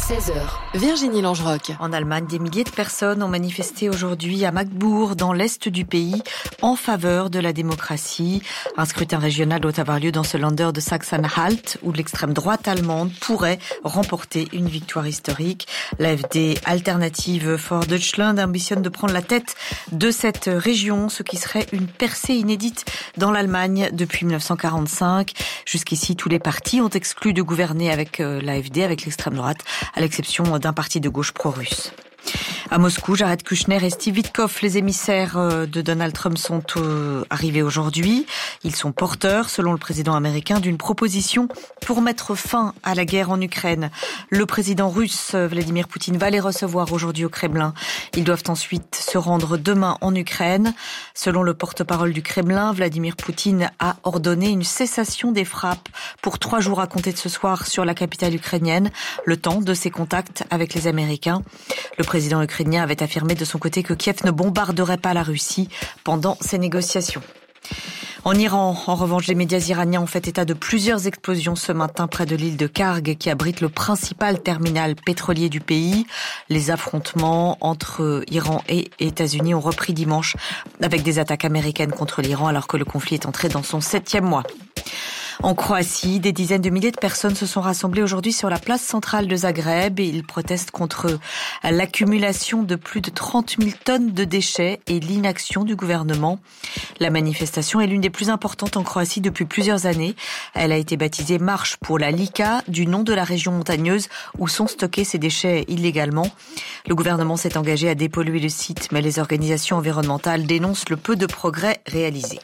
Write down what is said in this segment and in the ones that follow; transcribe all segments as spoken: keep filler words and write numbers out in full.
seize heures, Virginie Langeroc. En Allemagne, des milliers de personnes ont manifesté aujourd'hui à Magdeburg, dans l'est du pays, en faveur de la démocratie. Un scrutin régional doit avoir lieu dans ce Länder de Sachsen-Anhalt, où l'extrême droite allemande pourrait remporter une victoire historique. L'A F D Alternative for Deutschland ambitionne de prendre la tête de cette région, ce qui serait une percée inédite dans l'Allemagne depuis mille neuf cent quarante-cinq. Jusqu'ici, tous les partis ont exclu de gouverner avec l'A F D, avec l'extrême droite, à l'exception d'un parti de gauche pro-russe. À Moscou, Jared Kushner et Steve Witkoff, les émissaires de Donald Trump, sont arrivés aujourd'hui. Ils sont porteurs, selon le président américain, d'une proposition pour mettre fin à la guerre en Ukraine. Le président russe, Vladimir Poutine, va les recevoir aujourd'hui au Kremlin. Ils doivent ensuite se rendre demain en Ukraine. Selon le porte-parole du Kremlin, Vladimir Poutine a ordonné une cessation des frappes pour trois jours à compter de ce soir sur la capitale ukrainienne, le temps de ses contacts avec les Américains. Le président ukrainien avait affirmé de son côté que Kiev ne bombarderait pas la Russie pendant ces négociations. En Iran, en revanche, les médias iraniens ont fait état de plusieurs explosions ce matin près de l'île de Karg, qui abrite le principal terminal pétrolier du pays. Les affrontements entre Iran et États-Unis ont repris dimanche avec des attaques américaines contre l'Iran, alors que le conflit est entré dans son septième mois. En Croatie, des dizaines de milliers de personnes se sont rassemblées aujourd'hui sur la place centrale de Zagreb et ils protestent contre l'accumulation de plus de trente mille tonnes de déchets et l'inaction du gouvernement. La manifestation est l'une des plus importantes en Croatie depuis plusieurs années. Elle a été baptisée Marche pour la Lika, du nom de la région montagneuse où sont stockés ces déchets illégalement. Le gouvernement s'est engagé à dépolluer le site, mais les organisations environnementales dénoncent le peu de progrès réalisés.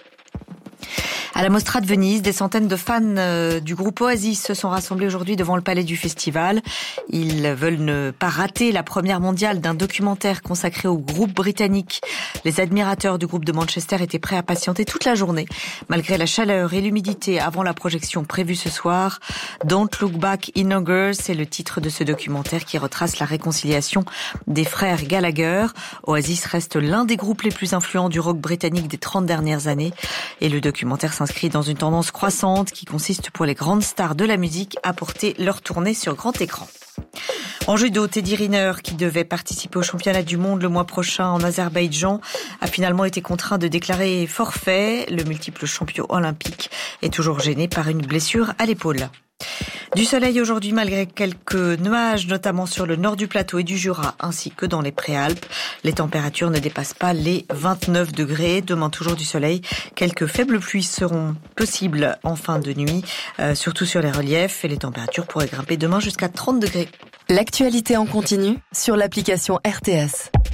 À la Mostra de Venise, des centaines de fans du groupe Oasis se sont rassemblés aujourd'hui devant le palais du festival. Ils veulent ne pas rater la première mondiale d'un documentaire consacré au groupe britannique. Les admirateurs du groupe de Manchester étaient prêts à patienter toute la journée, malgré la chaleur et l'humidité avant la projection prévue ce soir. Don't Look Back in Anger, c'est le titre de ce documentaire qui retrace la réconciliation des frères Gallagher. Oasis reste l'un des groupes les plus influents du rock britannique des trente dernières années et le documentaire s'inscrit dans une tendance croissante qui consiste pour les grandes stars de la musique à porter leur tournée sur grand écran. En judo, Teddy Riner, qui devait participer au championnat du monde le mois prochain en Azerbaïdjan, a finalement été contraint de déclarer forfait. Le multiple champion olympique est toujours gêné par une blessure à l'épaule. Du soleil aujourd'hui malgré quelques nuages, notamment sur le nord du plateau et du Jura, ainsi que dans les Préalpes. Les températures ne dépassent pas les vingt-neuf degrés. Demain, toujours du soleil. Quelques faibles pluies seront possibles en fin de nuit, euh, surtout sur les reliefs. Et les températures pourraient grimper demain jusqu'à trente degrés. L'actualité en continu sur l'application R T S.